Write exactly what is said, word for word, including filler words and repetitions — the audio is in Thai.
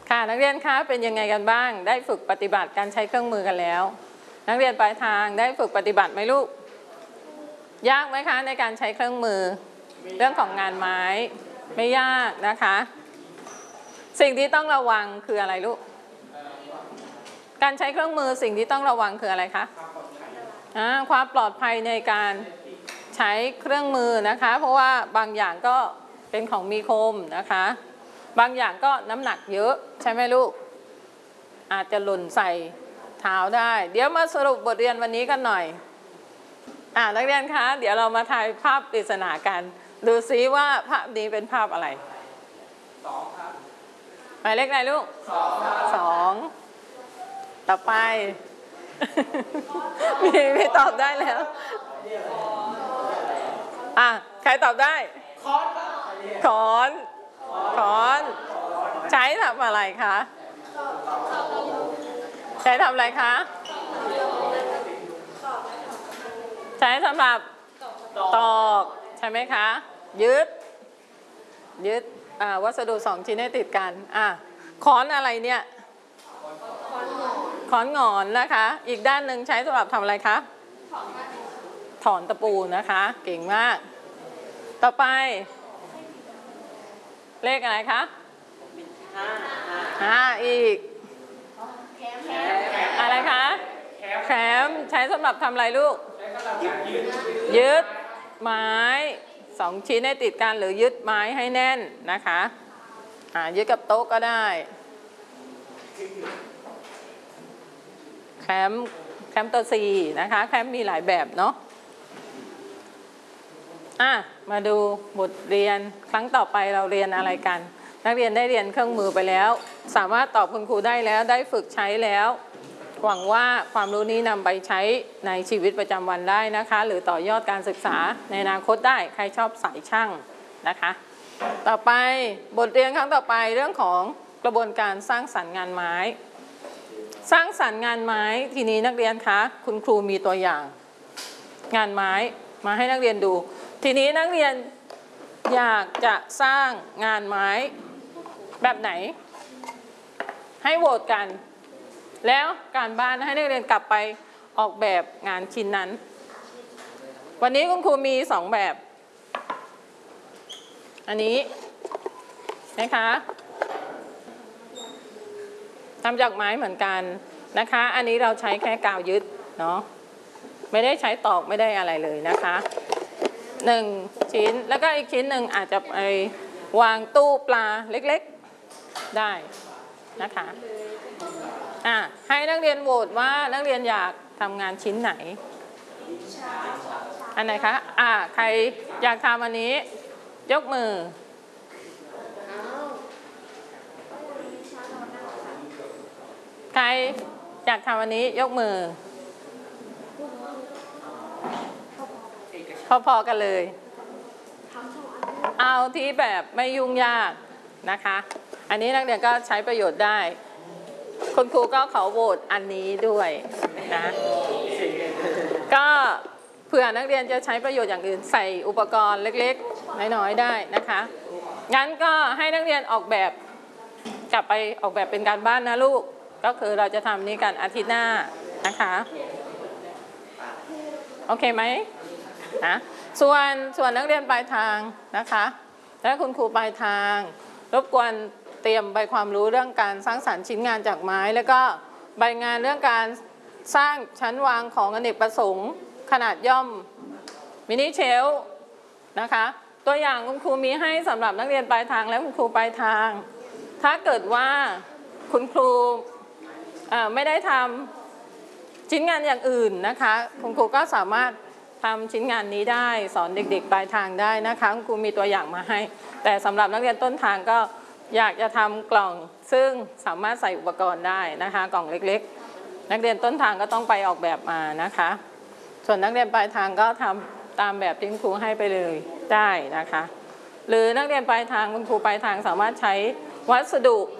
ค่ะนักเรียนคะเป็นยังไงกันบ้างได้ฝึกปฏิบัติการใช้เครื่องมือกันแล้วนักเรียนปลายทางได้ฝึกปฏิบัติไหมลูกยากไหมคะในการใช้เครื่องมือเรื่องของงานไม้ไม่ยากนะคะสิ่งที่ต้องระวังคืออะไรลูกการใช้เครื่องมือสิ่งที่ต้องระวังคืออะไรคะความปลอดภัยในการใช้เครื่องมือนะคะเพราะว่าบางอย่างก็เป็นของมีคมนะคะบางอย่างก็น้ำหนักเยอะใช่ไหมลูกอาจจะหล่นใส่เท้าได้เดี๋ยวมาสรุปบทเรียนวันนี้กันหน่อยอ่านักเรียนคะเดี๋ยวเรามาถ่ายภาพปริศนากันดูซิว่าภาพนี้เป็นภาพอะไรสองครับหมายเลขไหนลูกสองสองต่อไปมีมีตอบได้แล้วอ่ะใครตอบได้ขอนขอนขอนใช้ทำอะไรคะใช้ทำอะไรคะใช้สำหรับตอกใช่ไหมคะยึดยึดวัสดุสองชิ้นให้ติดกันอ่ะค้อนอะไรเนี่ยค้อนหงอนนะคะอีกด้านหนึ่งใช้สำหรับทำอะไรคะถอนตะปูนะคะเก่งมากต่อไปเลขอะไรคะห้าอีกอะไรคะแคมใช้สำหรับทำอะไรลูกยึดไม้สองชิ้นให้ติดกันหรือยึดไม้ให้แน่นนะคะอ่ายึดกับโต๊ะก็ได้แคมแคมตัวสี่นะคะแคมมีหลายแบบเนาะอ่ะมาดูบทเรียนครั้งต่อไปเราเรียนอะไรกันนักเรียนได้เรียนเครื่องมือไปแล้วสามารถตอบคุณครูได้แล้วได้ฝึกใช้แล้วหวังว่าความรู้นี้นำไปใช้ในชีวิตประจำวันได้นะคะหรือต่อยอดการศึกษาในอนาคตได้ใครชอบสายช่างนะคะต่อไปบทเรียนครั้งต่อไปเรื่องของกระบวนการสร้างสรรค์งานไม้สร้างสรรค์งานไม้ทีนี้นักเรียนคะคุณครูมีตัวอย่างงานไม้มาให้นักเรียนดูทีนี้นักเรียนอยากจะสร้างงานไม้แบบไหนให้โหวตกันแล้วการบ้านให้นักเรียนกลับไปออกแบบงานชิ้นนั้นวันนี้คุณครูมีสองแบบอันนี้นะคะทำจากไม้เหมือนกันนะคะอันนี้เราใช้แค่กาวยึดเนาะไม่ได้ใช้ตอกไม่ได้อะไรเลยนะคะหนึ่งชิ้นแล้วก็อีกชิ้นหนึ่งอาจจะไปวางตู้ปลาเล็กๆได้นะคะอ่ะให้นักเรียนโหวตว่านักเรียนอยากทำงานชิ้นไหนอันไหนคะอ่ะใครอยากทำอันนี้ยกมือใครอยากทำอันนี้ยกมือพอๆกันเลยเอาที่แบบไม่ยุ่งยากนะคะอันนี้นักเรียนก็ใช้ประโยชน์ได้คุณครูก็ขอโหวตอันนี้ด้วยนะก็เผื่อนักเรียนจะใช้ประโยชน์อย่างอื่นใส่อุปกรณ์เล็กๆน้อยๆได้นะคะงั้นก็ให้นักเรียนออกแบบกลับไปออกแบบเป็นการบ้านนะลูกก็คือเราจะทำนี้กันอาทิตย์หน้านะคะโอเคไหมนะส่วนส่วนนักเรียนปลายทางนะคะและคุณครูปลายทางรบกวนเตรียมใบความรู้เรื่องการสร้างสรรค์ชิ้นงานจากไม้แล้วก็ใบงานเรื่องการสร้างชั้นวางของอเนกประสงค์ขนาดย่อมมินิเชลฟ์นะคะตัวอย่างคุณครูมีให้สำหรับนักเรียนปลายทางและคุณครูปลายทางถ้าเกิดว่าคุณครูไม่ได้ทำชิ้นงานอย่างอื่นนะคะคุณครูก็สามารถทำชิ้นงานนี้ได้สอนเด็กๆปลายทางได้นะคะคุณครูมีตัวอย่างมาให้แต่สำหรับนักเรียนต้นทางก็อยากจะทำกล่องซึ่งสามารถใส่อุปกรณ์ได้นะคะกล่องเล็กๆนักเรียนต้นทางก็ต้องไปออกแบบมานะคะส่วนนักเรียนปลายทางก็ทำตามแบบที่คุณครูให้ไปเลยได้นะคะหรือนักเรียนปลายทางคุณครูปลายทางสามารถใช้วัสดุ